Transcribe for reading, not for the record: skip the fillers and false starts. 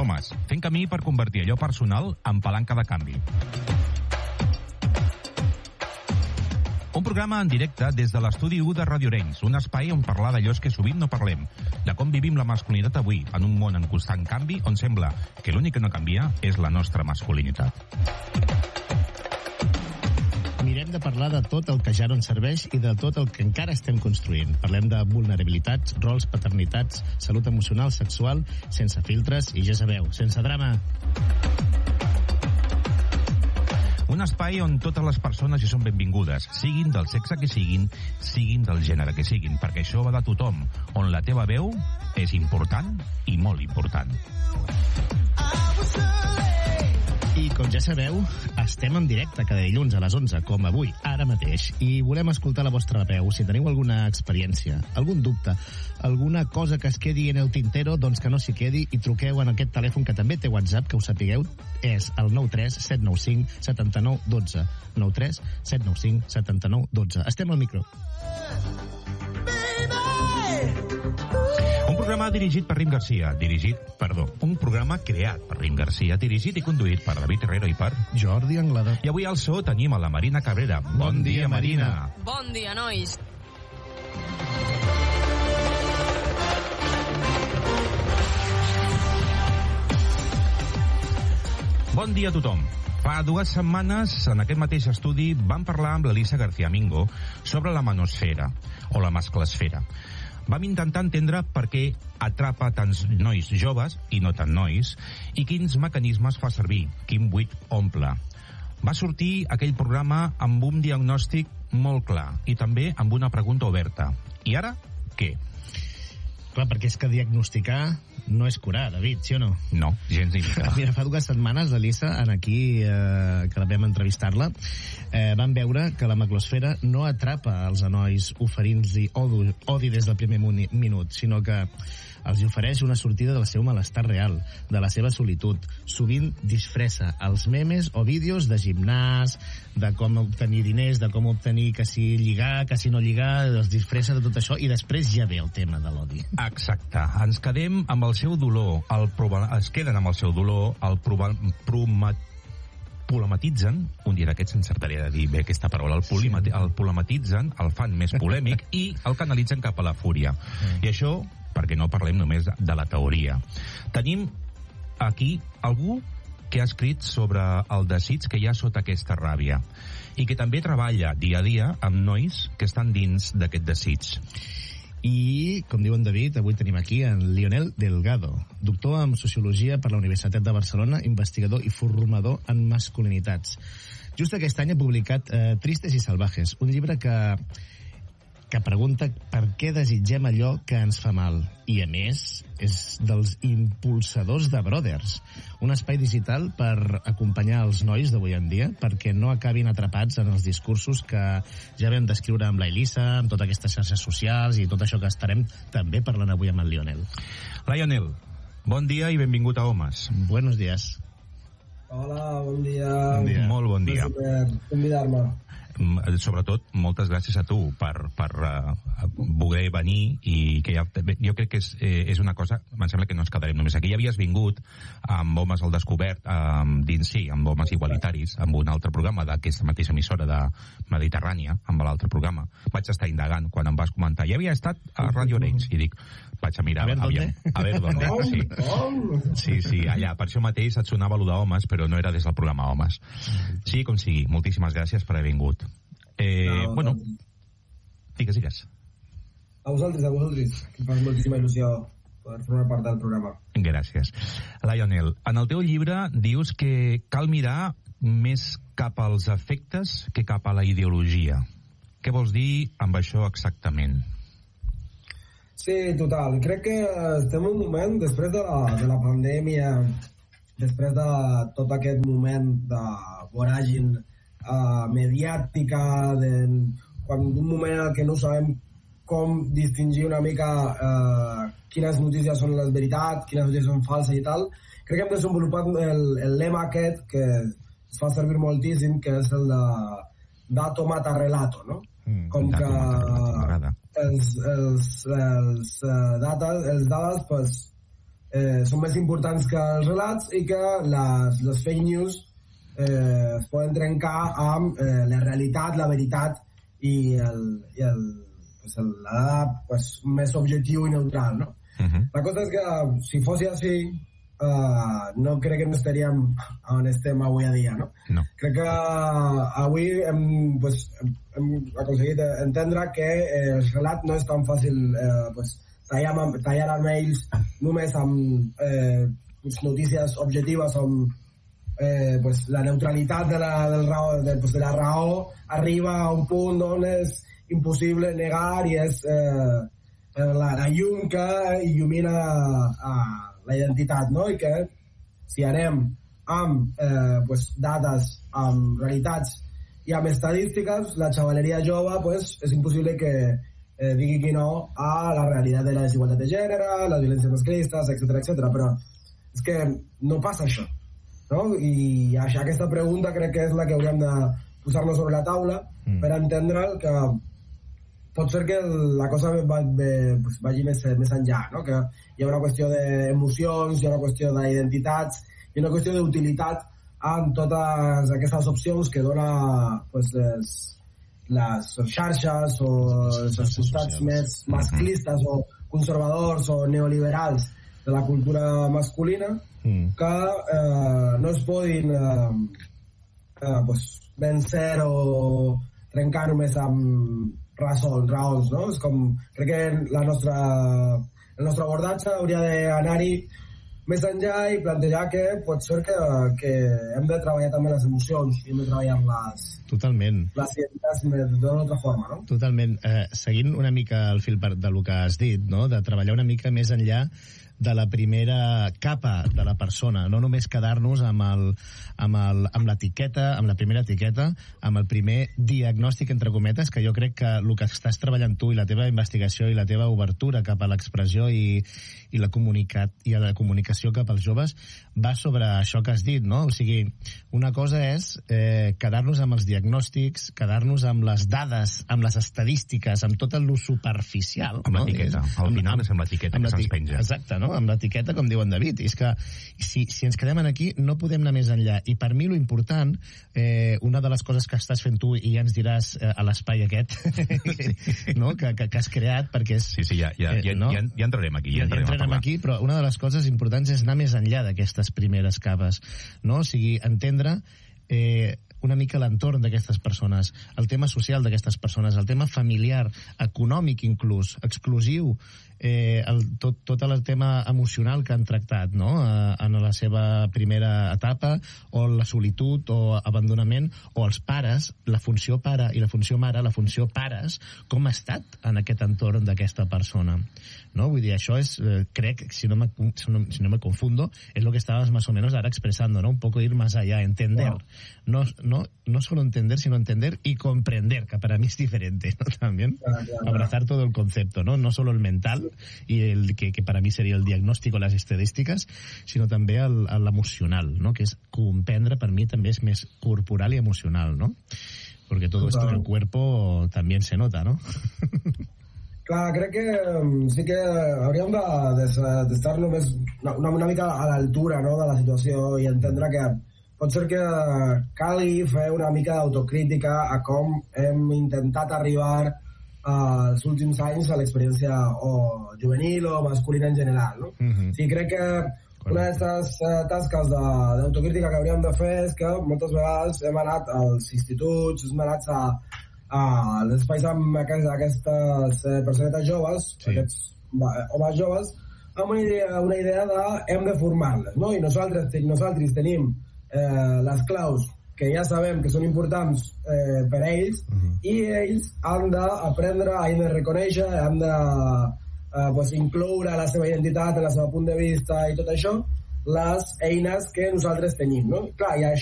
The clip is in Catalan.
Homes, fent camí per convertir allò personal en palanca de canvi. Un programa en directe des de l'estudi 1 de Radio Arenys, un espai on parlar d'allò que sovint no parlem, de com vivim la masculinitat avui, en un món en constant canvi, on sembla que l'únic que no canvia és la nostra masculinitat. Mirem de parlar de tot el que ja no ens serveix i de tot el que encara estem construint. Parlem de vulnerabilitats, rols, paternitats, salut emocional, sexual, sense filtres i, ja sabeu, sense drama. Un espai on totes les persones hi són benvingudes, siguin del sexe que siguin, siguin del gènere que siguin, perquè això va de tothom, on la teva veu és important i molt important. I com ja sabeu, estem en directe cada dilluns a les 11, com avui, ara mateix, i volem escoltar la vostra veu. Si teniu alguna experiència, algun dubte, alguna cosa que es quedi en el tintero, doncs que no s'hi quedi, i truqueu en aquest telèfon que també té WhatsApp, que ho sapigueu, és el 93 795 79 12. 93 795 79 12. Estem al micro. Un programa dirigit per Rim Garcia, un programa creat per Rim Garcia, dirigit i conduït per David Herrero i per Jordi Anglada. I avui al so tenim a la Marina Cabrera. Bon dia, Marina. Bon dia, nois. Bon dia a tothom. Fa 2 setmanes, en aquest mateix estudi, vam parlar amb l'Elisa García Mingo sobre la manosfera, o la masclesfera. Vam intentar entendre per què atrapa tants nois joves, i no tant nois, i quins mecanismes fa servir, quin buit omple. Va sortir aquell programa amb un diagnòstic molt clar, i també amb una pregunta oberta. I ara, què? Clar, perquè és que diagnosticar no és curar, David, sí o no? No, gens ni mica. Mira, fa 2 setmanes l'Elisa, aquí, que la vam entrevistar-la, vam veure que la maclosfera no atrapa els nois oferint-los odi des del primer minut, sinó que els ofereix una sortida del seu malestar real, de la seva solitud. Sovint disfressa els memes o vídeos de gimnàs, de com obtenir diners, de com obtenir que si lligar, que si no lligar, els disfressa de tot això, i després ja ve el tema de l'odi. Exacte. Ens quedem amb el seu dolor, es queden amb el seu dolor, el polematitzen, un dia d'aquests encertaré de dir bé aquesta paraula, el polematitzen, el fan més polèmic i el canalitzen cap a la fúria. I això, perquè no parlem només de la teoria. Tenim aquí algú que ha escrit sobre el desig que hi ha sota aquesta ràbia i que també treballa dia a dia amb nois que estan dins d'aquest desig. I, com diu en David, avui tenim aquí en Lionel Delgado, doctor en Sociologia per la Universitat de Barcelona, investigador i formador en masculinitats. Just aquest any ha publicat Tristes i Salvajes, un llibre que pregunta per què desitgem allò que ens fa mal. I, a més, és dels impulsadors de Brothers, un espai digital per acompanyar els nois d'avui en dia perquè no acabin atrapats en els discursos que ja vam descriure amb la Elisa, amb totes aquestes xarxes socials i tot això que estarem també parlant avui amb el Lionel. Lionel, bon dia i benvingut a Homes. Buenos días. Hola, bon dia. Bon dia. Molt bon dia. Per convidar-me. Sobretot, moltes gràcies a tu per voler venir, i que jo crec que és una cosa, em sembla que no ens quedarem només aquí. Ja havies vingut amb Homes al Descobert, amb Homes Igualitaris, amb un altre programa d'aquesta mateixa emissora de Mediterrània, amb l'altre programa. Vaig estar indagant quan em vas comentar. Ja havia estat a Radio Arenys i dic, vaig a mirar, a ver dónde. Sí, allà. Per això mateix et sonava allò d'Homes, però no era des del programa Homes. Sí, com sigui, moltíssimes gràcies per haver vingut. Bueno, digues. A vosaltres, que fas moltíssima il·lusió per formar part del programa. Gràcies. Lionel, en el teu llibre dius que cal mirar més cap als efectes que cap a la ideologia. Què vols dir amb això exactament? Sí, total. Crec que estem en un moment, després de la pandèmia, després de tot aquest moment de voràgin mediàtica, d'un moment en què no sabem com distingir una mica quines notícies són les veritats, quines notícies són falses i tal. Crec que hem desenvolupat el lema aquest que es fa servir moltíssim, que és el de dato mata relato, no? Com que els dades pues, són més importants que els relats i que les fake news es poden trencar amb la realitat, la veritat i la més objectiu i neutral, no? La cosa és que si fos així no crec que no estaríem on estem avui a dia, no? Crec que avui hem aconseguit entendre que el relat no és tan fàcil tallar amb ells només amb notícies objectives amb la neutralitat de la raó arriba a un punt on és impossible negar i és la llum que il·lumina la identitat, no? I que si anem amb dades, amb realitats i amb estadístiques, la xavaleria jove és impossible que digui que no a la realitat de la desigualtat de gènere, les violències masclistes, etc. Però és que no passa això, no? I aquesta pregunta crec que és la que hauríem de posar-nos sobre la taula per entendre que pot ser que la cosa vagi més enllà, no? Que hi ha una qüestió d'emocions, hi ha una qüestió d'identitats, hi ha una qüestió d'utilitat en totes aquestes opcions que dona les xarxes o els costats més masclistes o conservadors o neoliberals de la cultura masculina que no es podin vencer o trencar només amb raons, no? És com, crec que el nostre abordatge hauria d'anar-hi més enllà i plantejar que pot ser que hem de treballar també les emocions i hem de treballar-les totalment les identitats d'una altra forma, no? Totalment. Seguint una mica el fil del que has dit, no? De treballar una mica més enllà de la primera capa de la persona, no només quedar-nos amb l'etiqueta, amb la primera etiqueta, amb el primer diagnòstic, entre cometes, que jo crec que el que estàs treballant tu i la teva investigació i la teva obertura cap a l'expressió i la comunicació cap als joves va sobre això que has dit, no? O sigui, una cosa és quedar-nos amb els diagnòstics, quedar-nos amb les dades, amb les estadístiques, amb tot el superficial. Amb l'etiqueta. Al final és amb l'etiqueta que se'ns penja. Exacte, no? Amb l'etiqueta, com diu en David. I és que si ens quedem aquí no podem anar més enllà. I per mi lo important, una de les coses que estàs fent tu, i ja ens diràs a l'espai aquest, no? que has creat, perquè és... Sí, ja entrarem aquí. Ja entrarem aquí, però una de les coses importants és anar més enllà d'aquestes primeres capes, no? O sigui, entendre una mica l'entorn d'aquestes persones, el tema social d'aquestes persones, el tema familiar, econòmic inclús, exclusiu, tot el tema emocional que han tractat, no? En la seva primera etapa, o la solitud o abandonament, o els pares, la funció pare i la funció mare, la funció pares, com ha estat en aquest entorn d'aquesta persona, no? Vull dir, això és, crec, si no me confundo, es lo que estabas más o menos ahora expresando, ¿no? Un poco ir más allá, entender, no solo entender, sino entender y comprender, que para mí es diferente, ¿no? También abrazar todo el concepto, no solo el mental y el que para mí sería el diagnóstico, las estadísticas, sinó també l'emocional, no? Que és comprendre, per mi també és més corporal i emocional, no? Porque todo esto en el cuerpo también se nota, ¿no? Clar, crec que sí que hauríem d'estar només una mica a l'altura, no?, de la situació i entendre que pot ser que calgui fer una mica d'autocrítica a com hem intentat arribar els últims anys a l'experiència o juvenil o masculina en general, no? Sí, crec que una d'aquestes tasques d'autocrítica que hauríem de fer és que moltes vegades hem anat als instituts, hem anat a les espais amb aquestes personetes joves, aquests homes joves, amb una idea de hem de formar-les, no? I nosaltres tenim les claus que ja sabem que són importants per a ells, i ells han d'aprendre, han de reconèixer, han de incloure la seva identitat, el seu punt de vista i tot això, les eines que nosaltres tenim, no? Clar, i